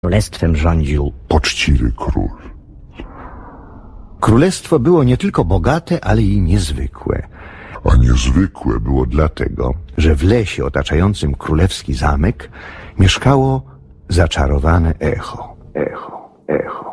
Królestwem rządził poczciwy król. Królestwo było nie tylko bogate, ale i niezwykłe. A niezwykłe było dlatego, Że w lesie otaczającym królewski zamek mieszkało zaczarowane echo. Echo, echo.